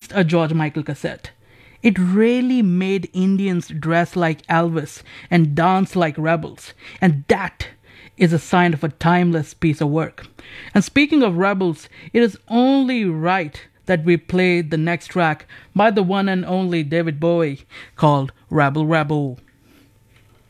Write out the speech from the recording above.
just a George Michael cassette. It really made Indians dress like Elvis and dance like rebels, and that is a sign of a timeless piece of work. And speaking of rebels, it is only right that we play the next track by the one and only David Bowie called Rebel Rebel.